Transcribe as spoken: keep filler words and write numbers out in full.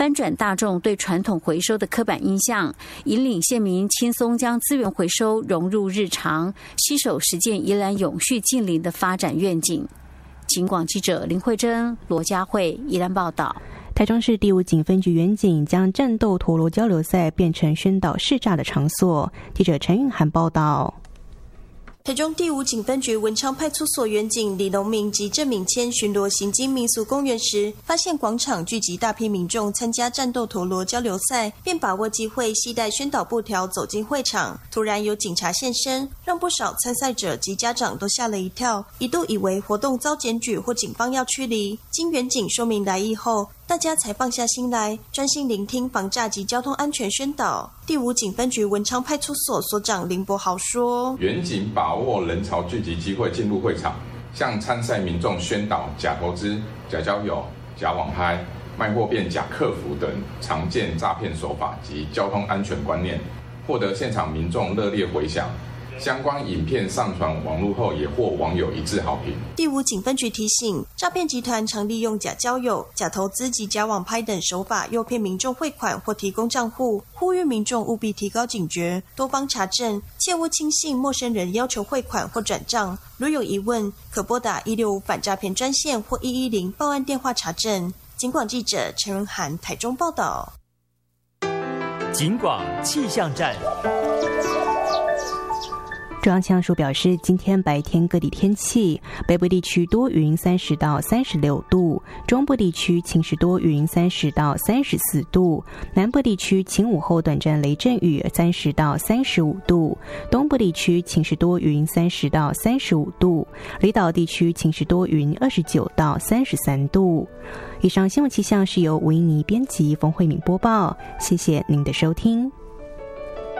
翻转大众对传统回收的刻板印象，引领县民轻松将资源回收融入日常，携手实践宜兰永续近邻的发展愿景。警广记者林慧珍、罗佳慧宜兰报道。 台中市第五警分局员警将战斗陀螺交流赛变成宣导识诈的场所。记者陈韵涵报道。 台中第五警分局文昌派出所员警李龙明及郑敏谦巡逻行经民俗公园时，发现广场聚集大批民众参加战斗陀螺交流赛，便把握机会携带宣导布条走进会场。突然有警察现身，让不少参赛者及家长都吓了一跳，一度以为活动遭检举或警方要驱离。经员警说明来意后，大家才放下心来，专心聆听防诈及交通安全宣导。第五警分局文昌派出所所长林伯豪说： 员警把握人潮聚集机会进入会场，向参赛民众宣导假投资、假交友、假网拍、卖货变假客服等常见诈骗手法及交通安全观念，获得现场民众热烈回响。相关影片上传网络后，也获网友一致好评。 第五警分局提醒，诈骗集团常利用假交友、假投资及假网拍等手法诱骗民众汇款或提供账户，呼吁民众务必提高警觉，多方查证，切勿轻信陌生人要求汇款或转账。如有疑问，可拨打一六五反诈骗专线或一一零报案电话查证。警广记者陈文涵台中报道。 警广气象站。 中央气象署表示，今天白天各地天气，北部地区多云三十到三十六度，中部地区晴时多云三十到三十四度，南部地区晴午后短暂雷阵雨三十到三十五度，东部地区晴时多云三十到三十五度，离岛地区晴时多云二十九到三十三度。以上新闻气象是由吴英妮编辑，冯慧敏播报，谢谢您的收听。